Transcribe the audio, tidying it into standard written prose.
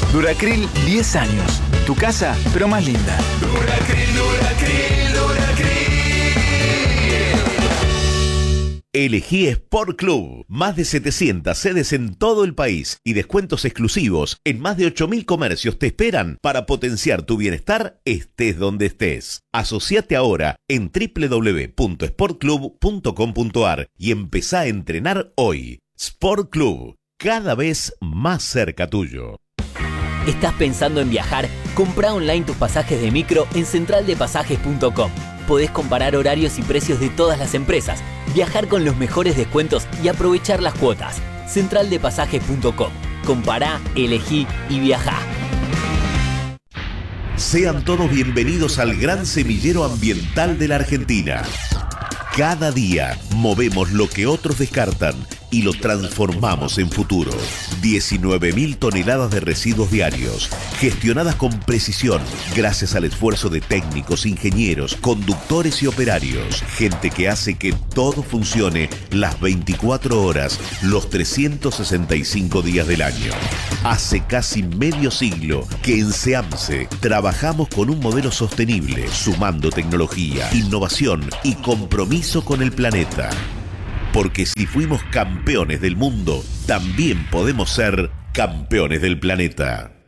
Duracril 10 años. Tu casa, pero más linda. Duracril, Duracril, Duracril. Elegí Sport Club. Más de 700 sedes en todo el país y descuentos exclusivos en más de 8.000 comercios te esperan para potenciar tu bienestar estés donde estés. Asociate ahora en www.sportclub.com.ar y empezá a entrenar hoy. Sport Club, cada vez más cerca tuyo. ¿Estás pensando en viajar? Comprá online tus pasajes de micro en centraldepasajes.com. Podés comparar horarios y precios de todas las empresas, viajar con los mejores descuentos y aprovechar las cuotas. Centraldepasajes.com. Compará, elegí y viajá. Sean todos bienvenidos al gran semillero ambiental de la Argentina. Cada día movemos lo que otros descartan y lo transformamos en futuro. 19.000 toneladas de residuos diarios, gestionadas con precisión, gracias al esfuerzo de técnicos, ingenieros, conductores y operarios. Gente que hace que todo funcione las 24 horas, los 365 días del año. Hace casi medio siglo que en SEAMSE trabajamos con un modelo sostenible, sumando tecnología, innovación y compromiso con el planeta. Porque si fuimos campeones del mundo, también podemos ser campeones del planeta.